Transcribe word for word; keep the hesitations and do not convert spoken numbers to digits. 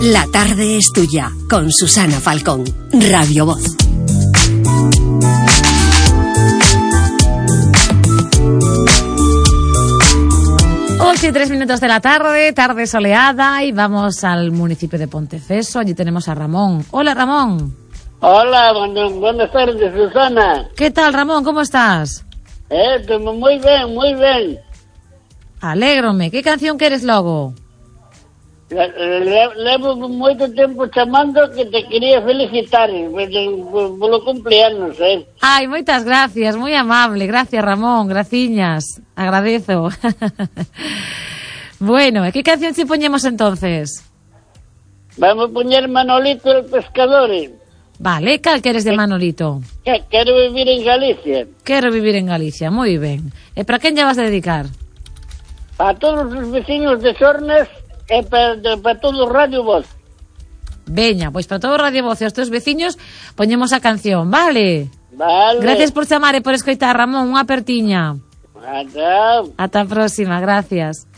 La tarde es tuya, con Susana Falcón, Radio Voz. once y tres minutos de la tarde, tarde soleada, y vamos al municipio de Ponteceso. Allí tenemos a Ramón. Hola, Ramón. Hola, buenas, buenas tardes, Susana. ¿Qué tal, Ramón? ¿Cómo estás? Eh, muy bien, muy bien. Alégrome. ¿Qué canción queres logo? Le, le, levo moito tempo chamando que te quería felicitar polo cumpleaños, eh. Ai, moitas gracias, moi amable. Gracias, Ramón, graciñas. Agradezo. Bueno, e que canción se poñemos entonces? Vamos a poñer Manolito el Pescador. Vale, cal queres de Manolito? Que, quero vivir en Galicia. Quero vivir en Galicia, moi ben. E para quen lle vas a dedicar? A todos os vecinos de Sornes e para, para todo o Radio Voz. Veña, pois para todo o Radio Voz e os teus veciños poñemos a canción, vale? Vale. Gracias por chamar e por escoitar, Ramón, unha apertiña. Ata. Ata a próxima, gracias.